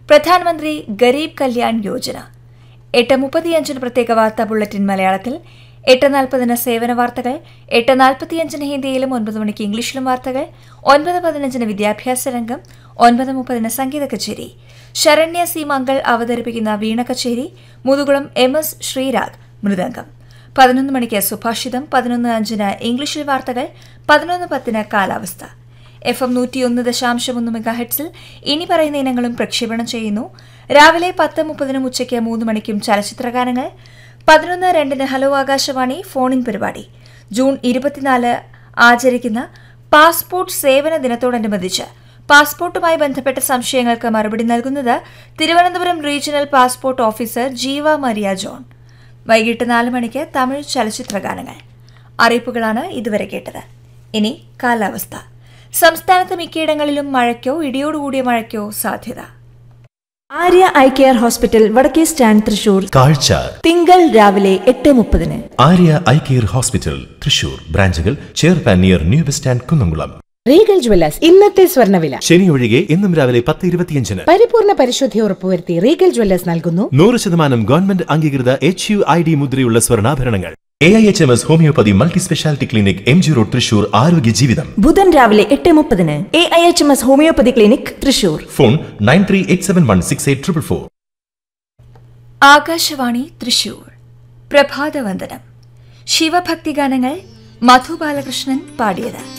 പ്രധാനമന്ത്രി ഗരീബ് കല്യാൺ യോജന. 8:35 പ്രത്യേക വാർത്താ ബുള്ളറ്റിൻ മലയാളത്തിൽ, 8:40 സേവന വാർത്തകൾ, 8:45 ഹിന്ദിയിലും 9 മണിക്ക് ഇംഗ്ലീഷിലും വാർത്തകൾ, 9:15 വിദ്യാഭ്യാസ രംഗം, 9:30 സംഗീത കച്ചേരി. ശരണ്യ സി മംഗൾ അവതരിപ്പിക്കുന്ന വീണ കച്ചേരി. മുതുകുളം MS ശ്രീരാഗ് മൃദംഗം. 11 മണിക്ക് സുഭാഷിതം, 11:05 ഇംഗ്ലീഷിൽ വാർത്തകൾ, 11:10 കാലാവസ്ഥ. FM 101.1 മെഗാഹെർട്സിൽ ഇനി പറയുന്ന ഇനങ്ങളും പ്രക്ഷേപണം ചെയ്യുന്നു. രാവിലെ 10:30 ഉച്ചയ്ക്ക് 3 മണിക്കും ചലച്ചിത്രഗാനങ്ങൾ. 11:02 ഹലോ ആകാശവാണി ഫോണിൻ പരിപാടി. ജൂൺ 24 ആചരിക്കുന്ന പാസ്പോർട്ട് സേവന ദിനത്തോടനുബന്ധിച്ച് പാസ്പോർട്ടുമായി ബന്ധപ്പെട്ട സംശയങ്ങൾക്ക് മറുപടി നൽകുന്നത് തിരുവനന്തപുരം റീജിയണൽ പാസ്പോർട്ട് ഓഫീസർ ജീവ മരിയ ജോൺ. വൈകിട്ട് 4 മണിക്ക് തമിഴ് ചലച്ചിത്രഗാനങ്ങൾ. അറിയിപ്പുകളാണ് ഇതുവരെ കേട്ടത്. ഇനി കാലാവസ്ഥ. സംസ്ഥാനത്ത് മിക്കയിടങ്ങളിലും മഴയ്ക്കോ ഇടിയോടുകൂടിയ മഴയ്ക്കോ സാധ്യത. ആര്യ ഐ കെയർ ഹോസ്പിറ്റൽ, വടക്കേ സ്റ്റാൻഡ്, തൃശൂർ. കാഴ്ച തിങ്കൾ രാവിലെ 8:30. Arya eye care hospital, Thrissur. ബ്രാഞ്ചുകൾ ചേർപ്പാൻ near new bus stand, Kunnamkulam. Regal Jewellers, ഇന്നത്തെ സ്വർണ്ണവില. ശനി ഒഴികെ ഇന്നും രാവിലെ 10:25. പരിപൂർണ പരിശുദ്ധി ഉറപ്പുവരുത്തി റീഗൽ ജ്വല്ലേഴ്സ് നൽകുന്നു 100% ഗവൺമെന്റ് അംഗീകൃത HUID മുദ്രയുള്ള സ്വർണ്ണാഭരണങ്ങൾ. AIHMS homeopathy multi speciality clinic, MG road, Thrissur. ആരോഗ്യ ജീവിതം. ബുധൻ രാവിലെ 8:30. AIHMS homeopathy clinic, Thrissur. Phone 9387168444. Akashvani Thrissur. പ്രഭാതവന്ദനം. ശിവഭക്തിഗാനങ്ങൾ. Madhu Balakrishnan പാടിയത്.